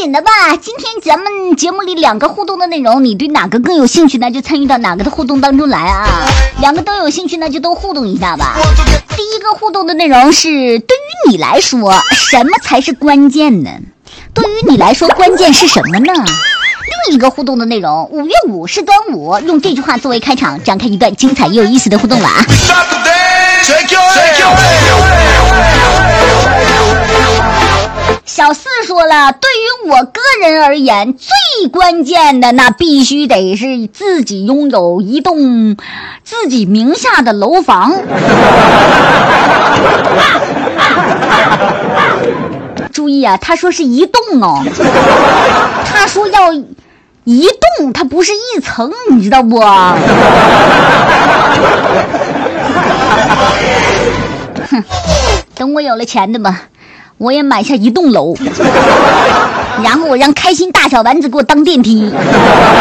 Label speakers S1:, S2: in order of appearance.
S1: 紧的吧，今天咱们节目里2个互动的内容，你对哪个更有兴趣呢？就参与到哪个的互动当中来啊！2个都有兴趣呢，就都互动一下吧。第一个互动的内容是，对于你来说，什么才是关键呢？对于你来说，关键是什么呢？另一个互动的内容，5月5是端午，用这句话作为开场，展开一段精彩又有意思的互动了啊！小四说了，对于我个人而言，最关键的那必须得是自己拥有一栋自己名下的楼房。注意啊，他说是一栋哦，他说要一栋，它不是一层，你知道不？哼，等我有了钱的吧，我也买下一栋楼，然后我让开心大小丸子给我当电梯。